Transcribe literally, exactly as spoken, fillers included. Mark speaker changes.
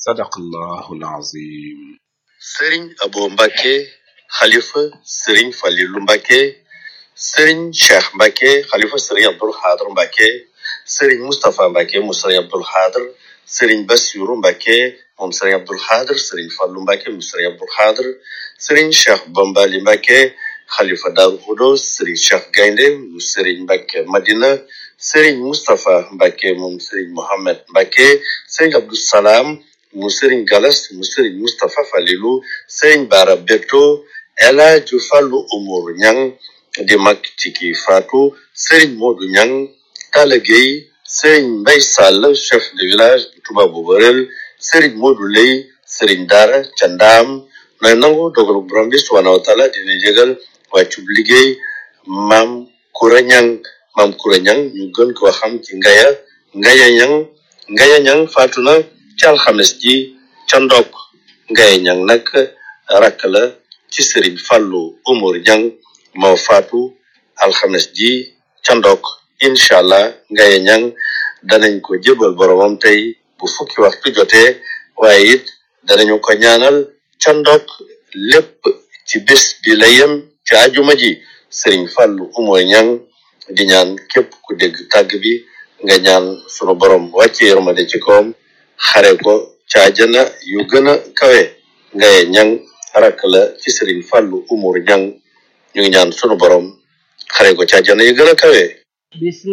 Speaker 1: sadaqallahul azim.
Speaker 2: Serigne Abo Mbacké Khalifa Serigne Fallilou Mbacké, Serigne Cheikh Mbacké Khalifa Serigne Abdoul Khadr Mbacké, Serigne Moustapha Mbacké mu Serigne Abdoul Khadr, Serigne Bassirou Mbacké moom Serigne Abdoul Khadr, Serigne Fallou Mbacké mu Serigne Abdoul Khadr, Serigne Cheikh Bambali Mbacké Khalifa Darou Khoudoss, Serigne Cheikh Gaynde mu Serigne Mbacké Madina, Serigne Moustapha Mbacké moom Serigne Mohamed Mbacké, Serigne Abdou Salam mu Serigne Galas mu Serigne Moustapha Falilou, Serigne Bara Beto, El Hadji Fallou Oumar Niang di mag ci ki Fatou, Serigne Modou Niang, Talla Gueye, Serigne Mbaye Sall chef de village bu Touba Boborel, Serigne Modou Lay, Serigne Dara Candam, nooy nangu dogalu borom bi subhanahu wa taala dina jégal wàccub liggéey Maam Koura Niang, Maam Koura Niang ñu gën ko xam ci Ngaya Ngaya Niang. Ngaya Niang faatu na ci alxames ji ca Ndok. Ngaya Niang nag rakk la ci Serigne Fallou Oumar Niang moo faatu alxames ji ca Ndok. Incha allah Ngaya Niang danañ ko jébal boromam tey bu fukki waxtu jotee, waaye it danañu ko ñaanal ca Ndok lépp ci bés bi la yem ci ajuma ji. Serigne Fallou Oumar Niang di ñaan képp ku dégg tàgg bi nga ñaan sunu borom wàcce yërmande ci kawam, xare ko ca àjjana yu gën a kawe. Ngaya Niang rakk la ci Serigne Fallou Oumar Niang ñu ngi ñaan sunu borom xare ko ca àjjana yu gën a kawe.